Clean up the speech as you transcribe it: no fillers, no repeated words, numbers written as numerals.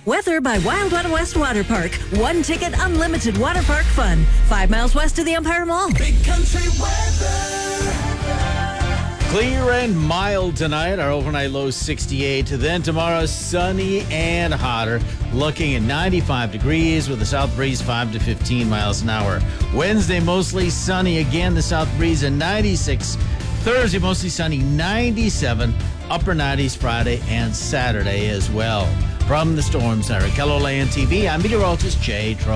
Weather by Wild Wild West Water Park. One ticket, unlimited water park fun. 5 miles west of the Empire Mall. Big country weather. Clear and mild tonight. Our overnight low 68. Then tomorrow, sunny and hotter. Looking at 95 degrees with a south breeze 5 to 15 miles an hour. Wednesday, mostly sunny again. The south breeze at 96. Thursday, mostly sunny 97. Upper 90s Friday and Saturday as well. From the Storm Center, KELOLAND TV, I'm meteorologist Jay Tro.